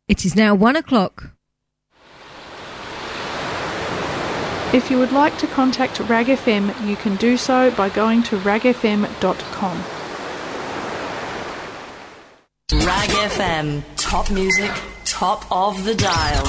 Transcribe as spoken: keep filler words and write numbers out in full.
It is now one o'clock. If you would like to contact Rag F M, you can do so by going to rag f m dot com. Rag F M, top music, top of the dial.